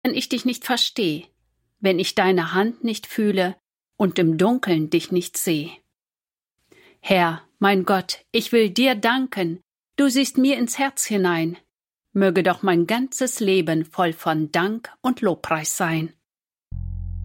wenn ich dich nicht verstehe, wenn ich deine Hand nicht fühle und im Dunkeln dich nicht sehe. Herr, mein Gott, ich will dir danken, du siehst mir ins Herz hinein. Möge doch mein ganzes Leben voll von Dank und Lobpreis sein.